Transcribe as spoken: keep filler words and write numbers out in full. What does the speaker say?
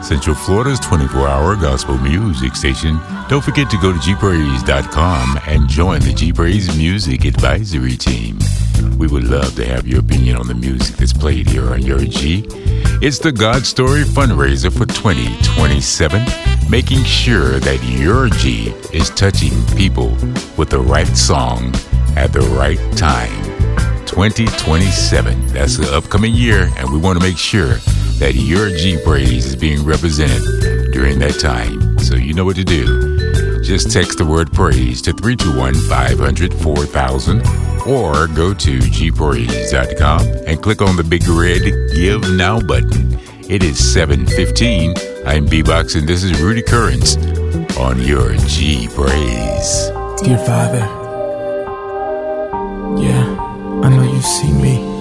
Central Florida's twenty-four hour gospel music station. Don't forget to go to g praise dot com and join the G Praise Music Advisory Team. We would love to have your opinion on the music that's played here on your G. It's the God Story fundraiser for twenty twenty-seven, making sure that your G is touching people with the right song at the right time. twenty twenty-seven, that's the upcoming year, and we want to make sure that your G Praise is being represented during that time. So you know what to do. Just text the word praise to three two one, five hundred, four thousand or go to g praise dot com and click on the big red Give Now button. It is seven fifteen. I'm B-Box and this is Rudy Currents on your G Praise. Dear Father, yeah, I know you see me.